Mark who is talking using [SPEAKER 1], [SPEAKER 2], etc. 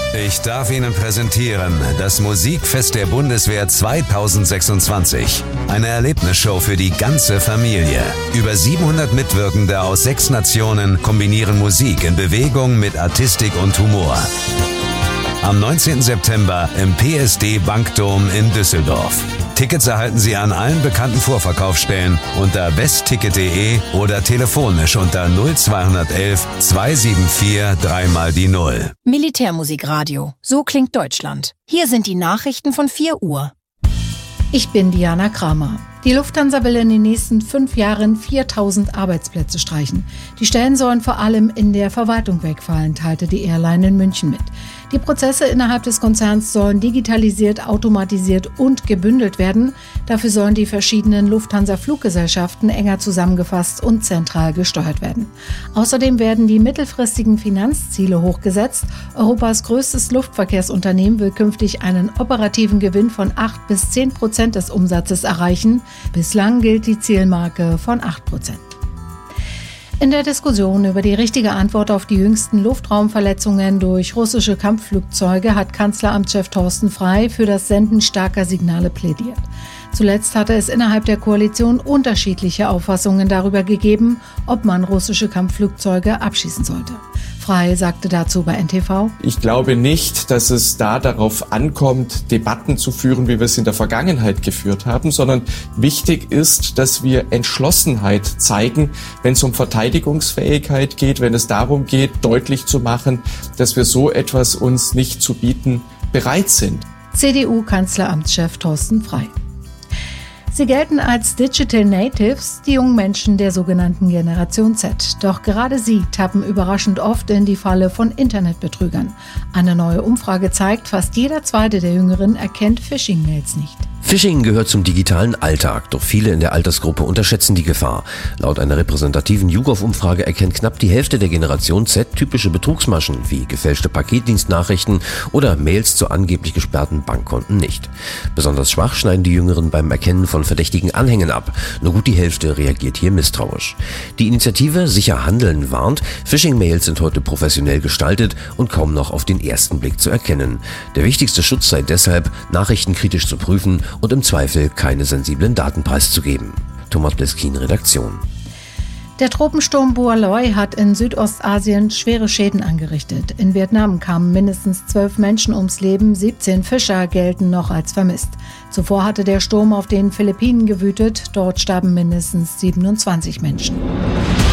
[SPEAKER 1] Ich darf Ihnen präsentieren das Musikfest der Bundeswehr 2026. Eine Erlebnisshow für die ganze Familie. Über 700 Mitwirkende aus 6 Nationen kombinieren Musik in Bewegung mit Artistik und Humor. Am 19. September im PSD Bankdom in Düsseldorf. Tickets erhalten Sie an allen bekannten Vorverkaufsstellen unter westticket.de oder telefonisch unter 0211 274 3x0.
[SPEAKER 2] Militärmusikradio. So klingt Deutschland. Hier sind die Nachrichten von 4 Uhr.
[SPEAKER 3] Ich bin Diana Kramer. Die Lufthansa will in den nächsten 5 Jahren 4.000 Arbeitsplätze streichen. Die Stellen sollen vor allem in der Verwaltung wegfallen, teilte die Airline in München mit. Die Prozesse innerhalb des Konzerns sollen digitalisiert, automatisiert und gebündelt werden. Dafür sollen die verschiedenen Lufthansa-Fluggesellschaften enger zusammengefasst und zentral gesteuert werden. Außerdem werden die mittelfristigen Finanzziele hochgesetzt. Europas größtes Luftverkehrsunternehmen will künftig einen operativen Gewinn von 8-10% des Umsatzes erreichen. Bislang gilt die Zielmarke von 8%. In der Diskussion über die richtige Antwort auf die jüngsten Luftraumverletzungen durch russische Kampfflugzeuge hat Kanzleramtschef Thorsten Frey für das Senden starker Signale plädiert. Zuletzt hatte es innerhalb der Koalition unterschiedliche Auffassungen darüber gegeben, ob man russische Kampfflugzeuge abschießen sollte. Frey sagte dazu bei NTV:
[SPEAKER 4] Ich glaube nicht, dass es da darauf ankommt, Debatten zu führen, wie wir es in der Vergangenheit geführt haben, sondern wichtig ist, dass wir Entschlossenheit zeigen, wenn es um Verteidigungsfähigkeit geht, wenn es darum geht, deutlich zu machen, dass wir so etwas uns nicht zu bieten bereit sind.
[SPEAKER 3] CDU-Kanzleramtschef Thorsten Frey. Sie gelten als Digital Natives, die jungen Menschen der sogenannten Generation Z. Doch gerade sie tappen überraschend oft in die Falle von Internetbetrügern. Eine neue Umfrage zeigt, fast jeder Zweite der Jüngeren erkennt Phishing-Mails nicht.
[SPEAKER 5] Phishing gehört zum digitalen Alltag, doch viele in der Altersgruppe unterschätzen die Gefahr. Laut einer repräsentativen YouGov-Umfrage erkennt knapp die Hälfte der Generation Z typische Betrugsmaschen wie gefälschte Paketdienstnachrichten oder Mails zu angeblich gesperrten Bankkonten nicht. Besonders schwach schneiden die Jüngeren beim Erkennen von verdächtigen Anhängen ab. Nur gut die Hälfte reagiert hier misstrauisch. Die Initiative Sicher Handeln warnt, Phishing-Mails sind heute professionell gestaltet und kaum noch auf den ersten Blick zu erkennen. Der wichtigste Schutz sei deshalb, Nachrichten kritisch zu prüfen und im Zweifel keine sensiblen Daten preiszugeben. Thomas Bliskin, Redaktion.
[SPEAKER 3] Der Tropensturm Boaloi hat in Südostasien schwere Schäden angerichtet. In Vietnam kamen mindestens 12 Menschen ums Leben, 17 Fischer gelten noch als vermisst. Zuvor hatte der Sturm auf den Philippinen gewütet, dort starben mindestens 27 Menschen.